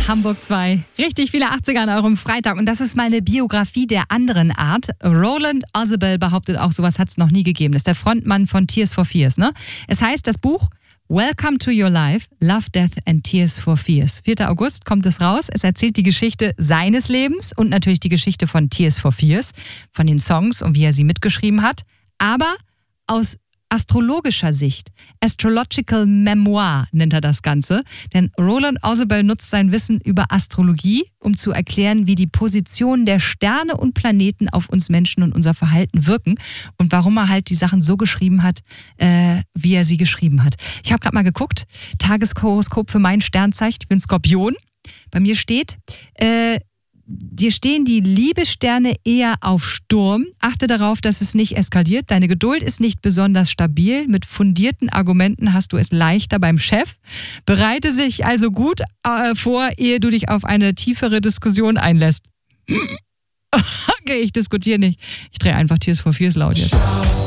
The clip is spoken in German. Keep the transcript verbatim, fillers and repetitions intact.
Hamburg zwei. Richtig viele achtziger an eurem Freitag. Und das ist mal eine Biografie der anderen Art. Roland Ozzibel behauptet auch, sowas hat es noch nie gegeben. Das ist der Frontmann von Tears for Fears. Ne? Es heißt, das Buch Welcome to Your Life, Love, Death and Tears for Fears. vierter August kommt es raus. Es erzählt die Geschichte seines Lebens und natürlich die Geschichte von Tears for Fears, von den Songs und wie er sie mitgeschrieben hat. Aber aus astrologischer Sicht. Astrological Memoir nennt er das Ganze. Denn Roland Ozzibel nutzt sein Wissen über Astrologie, um zu erklären, wie die Positionen der Sterne und Planeten auf uns Menschen und unser Verhalten wirken und warum er halt die Sachen so geschrieben hat, äh, wie er sie geschrieben hat. Ich habe gerade mal geguckt, Tageshoroskop für mein Sternzeichen, ich bin Skorpion. Bei mir steht, äh, dir stehen die Liebessterne eher auf Sturm. Achte darauf, dass es nicht eskaliert. Deine Geduld ist nicht besonders stabil. Mit fundierten Argumenten hast du es leichter beim Chef. Bereite dich also gut äh, vor, ehe du dich auf eine tiefere Diskussion einlässt. Okay, ich diskutiere nicht. Ich drehe einfach Tears for Fears laut jetzt.